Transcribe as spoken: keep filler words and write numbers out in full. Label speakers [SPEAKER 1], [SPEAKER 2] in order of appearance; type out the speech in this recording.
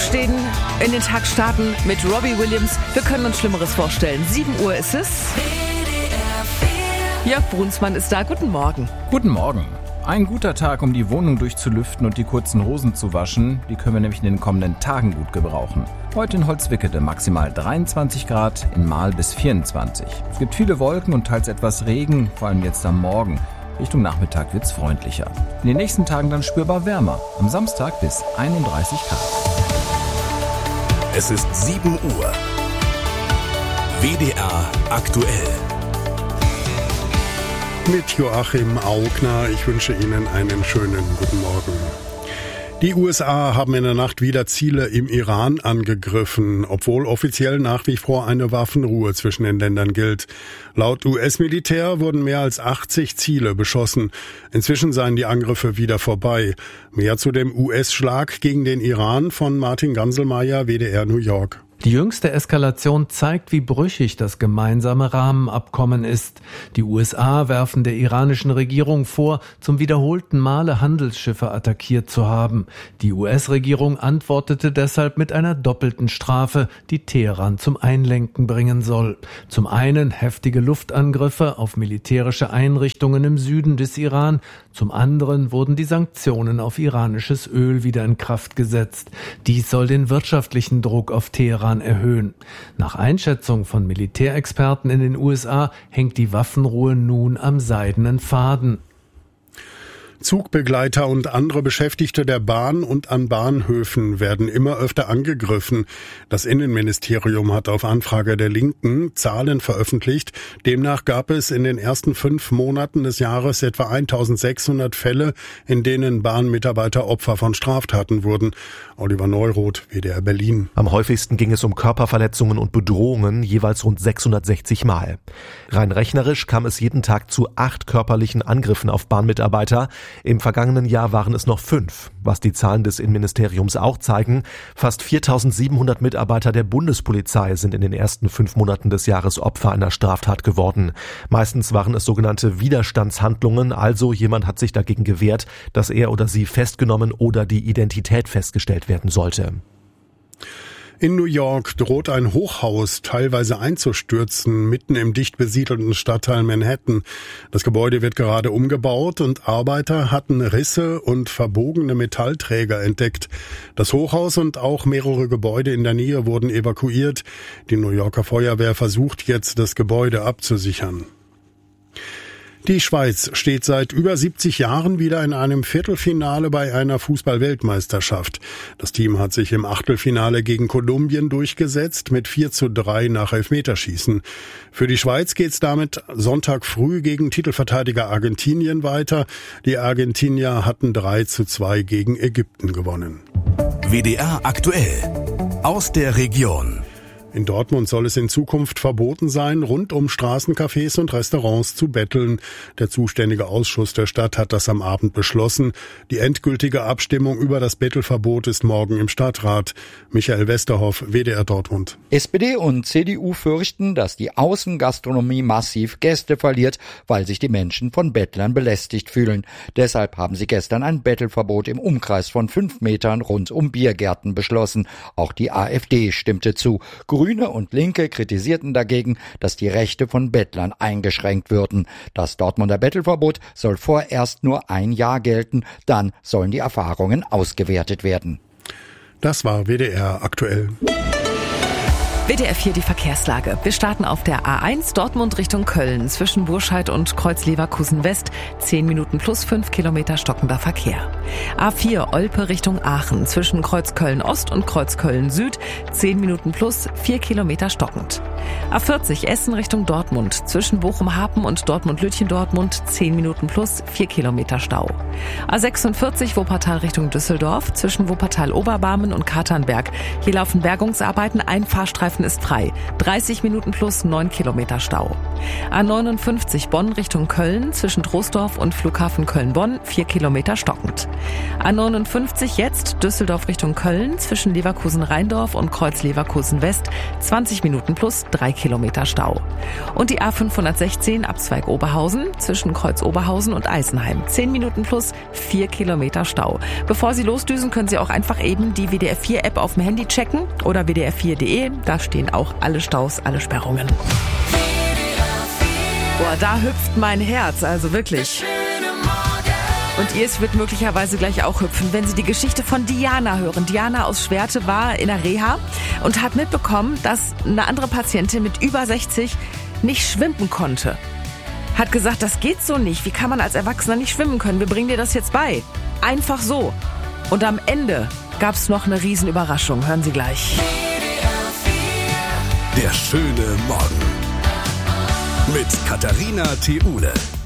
[SPEAKER 1] Aufstehen, in den Tag starten mit Robbie Williams. Wir können uns Schlimmeres vorstellen. sieben Uhr ist es. Jörg Brunsmann ist da. Guten Morgen.
[SPEAKER 2] Guten Morgen. Ein guter Tag, um die Wohnung durchzulüften und die kurzen Hosen zu waschen. Die können wir nämlich in den kommenden Tagen gut gebrauchen. Heute in Holzwickede maximal dreiundzwanzig Grad, in Marl bis vierundzwanzig. Es gibt viele Wolken und teils etwas Regen, vor allem jetzt am Morgen. Richtung Nachmittag wird's freundlicher. In den nächsten Tagen dann spürbar wärmer. Am Samstag bis einunddreißig Grad.
[SPEAKER 3] Es ist sieben Uhr. W D R aktuell.
[SPEAKER 4] Mit Joachim Augner. Ich wünsche Ihnen einen schönen guten Morgen. Die U S A haben in der Nacht wieder Ziele im Iran angegriffen, obwohl offiziell nach wie vor eine Waffenruhe zwischen den Ländern gilt. Laut U S-Militär wurden mehr als achtzig Ziele beschossen. Inzwischen seien die Angriffe wieder vorbei. Mehr zu dem U S-Schlag gegen den Iran von Martin Ganselmeier, W D R New York.
[SPEAKER 5] Die jüngste Eskalation zeigt, wie brüchig das gemeinsame Rahmenabkommen ist. Die U S A werfen der iranischen Regierung vor, zum wiederholten Male Handelsschiffe attackiert zu haben. Die U S-Regierung antwortete deshalb mit einer doppelten Strafe, die Teheran zum Einlenken bringen soll. Zum einen heftige Luftangriffe auf militärische Einrichtungen im Süden des Iran, zum anderen wurden die Sanktionen auf iranisches Öl wieder in Kraft gesetzt. Dies soll den wirtschaftlichen Druck auf Teheran erhöhen. Nach Einschätzung von Militärexperten in den U S A hängt die Waffenruhe nun am seidenen Faden.
[SPEAKER 4] Zugbegleiter und andere Beschäftigte der Bahn und an Bahnhöfen werden immer öfter angegriffen. Das Innenministerium hat auf Anfrage der Linken Zahlen veröffentlicht. Demnach gab es in den ersten fünf Monaten des Jahres etwa eintausendsechshundert Fälle, in denen Bahnmitarbeiter Opfer von Straftaten wurden. Oliver Neuroth, W D R Berlin.
[SPEAKER 6] Am häufigsten ging es um Körperverletzungen und Bedrohungen, jeweils rund sechshundertsechzig Mal. Rein rechnerisch kam es jeden Tag zu acht körperlichen Angriffen auf Bahnmitarbeiter. Im vergangenen Jahr waren es noch fünf. Was die Zahlen des Innenministeriums auch zeigen, fast viertausendsiebenhundert Mitarbeiter der Bundespolizei sind in den ersten fünf Monaten des Jahres Opfer einer Straftat geworden. Meistens waren es sogenannte Widerstandshandlungen, also jemand hat sich dagegen gewehrt, dass er oder sie festgenommen oder die Identität festgestellt werden sollte.
[SPEAKER 4] In New York droht ein Hochhaus teilweise einzustürzen, mitten im dicht besiedelten Stadtteil Manhattan. Das Gebäude wird gerade umgebaut und Arbeiter hatten Risse und verbogene Metallträger entdeckt. Das Hochhaus und auch mehrere Gebäude in der Nähe wurden evakuiert. Die New Yorker Feuerwehr versucht jetzt, das Gebäude abzusichern. Die Schweiz steht seit über siebzig Jahren wieder in einem Viertelfinale bei einer Fußball-Weltmeisterschaft. Das Team hat sich im Achtelfinale gegen Kolumbien durchgesetzt mit vier zu drei nach Elfmeterschießen. Für die Schweiz geht's damit Sonntag früh gegen Titelverteidiger Argentinien weiter. Die Argentinier hatten drei zu zwei gegen Ägypten gewonnen.
[SPEAKER 3] W D R aktuell aus der Region.
[SPEAKER 4] In Dortmund soll es in Zukunft verboten sein, rund um Straßencafés und Restaurants zu betteln. Der zuständige Ausschuss der Stadt hat das am Abend beschlossen. Die endgültige Abstimmung über das Bettelverbot ist morgen im Stadtrat. Michael Westerhoff, W D R Dortmund.
[SPEAKER 7] S P D und C D U fürchten, dass die Außengastronomie massiv Gäste verliert, weil sich die Menschen von Bettlern belästigt fühlen. Deshalb haben sie gestern ein Bettelverbot im Umkreis von fünf Metern rund um Biergärten beschlossen. Auch die AfD stimmte zu. Grüne und Linke kritisierten dagegen, dass die Rechte von Bettlern eingeschränkt würden. Das Dortmunder Bettelverbot soll vorerst nur ein Jahr gelten, dann sollen die Erfahrungen ausgewertet werden.
[SPEAKER 4] Das war W D R aktuell.
[SPEAKER 1] W D R vier die Verkehrslage. Wir starten auf der A eins Dortmund Richtung Köln zwischen Burscheid und Kreuz-Leverkusen West. zehn Minuten plus fünf Kilometer stockender Verkehr. A vier Olpe Richtung Aachen zwischen Kreuzköln Ost und Kreuzköln Süd. zehn Minuten plus vier Kilometer stockend. A vierzig Essen Richtung Dortmund zwischen Bochum-Hapen und Dortmund-Lütchen-Dortmund. zehn Minuten plus vier Kilometer Stau. A sechsundvierzig Wuppertal Richtung Düsseldorf zwischen Wuppertal-Oberbarmen und Katernberg. Hier laufen Bergungsarbeiten. Ein Fahrstreifen Flughafen ist frei. dreißig Minuten plus neun Kilometer Stau. A neunundfünfzig Bonn Richtung Köln zwischen Troisdorf und Flughafen Köln-Bonn vier Kilometer stockend. A neunundfünfzig jetzt Düsseldorf Richtung Köln zwischen Leverkusen-Rheindorf und Kreuz Leverkusen-West zwanzig Minuten plus drei Kilometer Stau. Und die A fünfhundertsechzehn Abzweig Oberhausen zwischen Kreuz Oberhausen und Eisenheim zehn Minuten plus vier Kilometer Stau. Bevor Sie losdüsen, können Sie auch einfach eben die W D R vier App auf dem Handy checken oder w d r vier punkt d e. Da stehen auch alle Staus, alle Sperrungen. Boah, da hüpft mein Herz, also wirklich. Und ihr es wird möglicherweise gleich auch hüpfen, wenn Sie die Geschichte von Diana hören. Diana aus Schwerte war in der Reha und hat mitbekommen, dass eine andere Patientin mit über sechzig nicht schwimmen konnte. Hat gesagt, das geht so nicht. Wie kann man als Erwachsener nicht schwimmen können? Wir bringen dir das jetzt bei. Einfach so. Und am Ende gab es noch eine Riesenüberraschung. Hören Sie gleich.
[SPEAKER 3] Der schöne Morgen mit Katharina Theule.